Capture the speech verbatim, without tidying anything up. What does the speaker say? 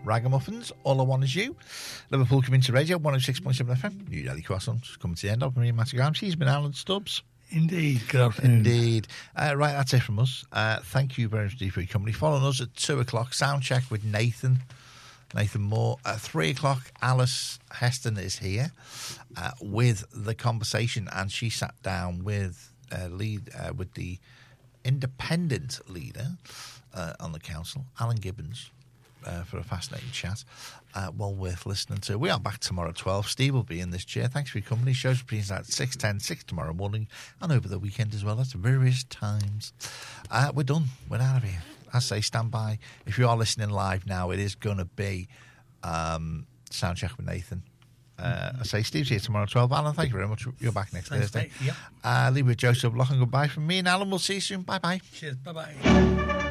Ragamuffins, All I Want Is You. Liverpool Community Radio, one oh six point seven F M. New Daily Croissants coming to the end of me and Matthew Graham. He's been Alan Stubbs. Indeed, good afternoon. Indeed. Uh, right, that's it from us. Uh, thank you very much for your company. Follow us at two o'clock, sound check with Nathan. Nathan Moore. At three o'clock, Alice Heston is here uh, with the conversation, and she sat down with uh, lead uh, with the independent leader uh, on the council, Alan Gibbons, uh, for a fascinating chat. Uh, well worth listening to. We are back tomorrow at twelve. Steve will be in this chair. Thanks for your company. Shows being at six ten, six tomorrow morning, and over the weekend as well at various times. Uh, we're done. We're out of here. I say stand by. If you are listening live now, it is going to be um, Soundcheck with Nathan. Uh, I say Steve's here tomorrow at twelve. Alan, thank you very much. You're back next Thanks, Thursday. Mate. Yep. Uh, leave with Joseph Block and goodbye from me and Alan. We'll see you soon. Bye bye. Cheers. Bye bye.